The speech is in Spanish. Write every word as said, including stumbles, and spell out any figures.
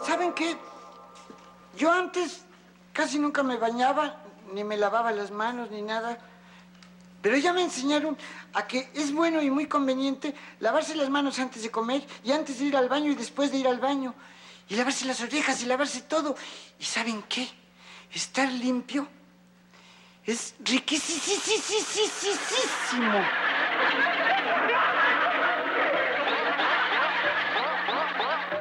¿Saben qué? Yo antes casi nunca me bañaba, ni me lavaba las manos, ni nada. Pero ya me enseñaron a que es bueno y muy conveniente lavarse las manos antes de comer y antes de ir al baño y después de ir al baño. Y lavarse las orejas y lavarse todo. ¿Y saben qué? Estar limpio es riquísimo.